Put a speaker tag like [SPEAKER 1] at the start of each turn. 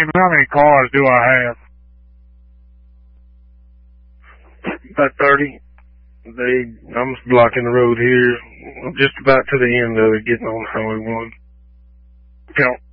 [SPEAKER 1] How many cars do I have? About 30. I'm blocking the road here. I'm just about to the end of it, getting on Highway 1. Count.